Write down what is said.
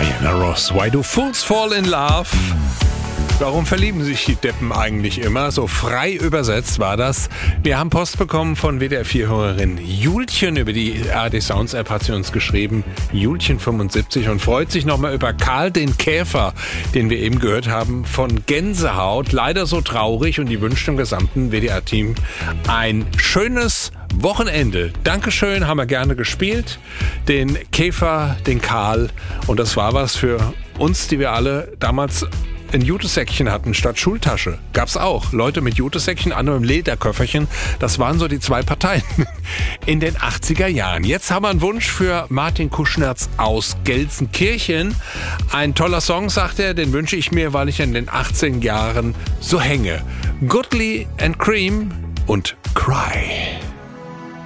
Diana Ross, Why Do Fools Fall in Love? Warum verlieben sich die Deppen eigentlich immer? So frei übersetzt war das. Wir haben Post bekommen von WDR4-Hörerin Julchen. Über die ARD Sounds App hat sie uns geschrieben, Julchen75, und freut sich nochmal über Karl den Käfer, den wir eben gehört haben, von Gänsehaut. Leider so traurig, und die wünscht dem gesamten WDR-Team ein schönes Wochenende. Dankeschön, haben wir gerne gespielt. Den Käfer, den Karl. Und das war was für uns, die wir alle damals ein Jutesäckchen hatten statt Schultasche. Gab's auch. Leute mit Jutesäckchen, andere im Lederköfferchen. Das waren so die zwei Parteien in den 80er Jahren. Jetzt haben wir einen Wunsch für Martin Kuschnerz aus Gelsenkirchen. Ein toller Song, sagt er, den wünsche ich mir, weil ich in den 18 Jahren so hänge. Goodly and Cream und Cry.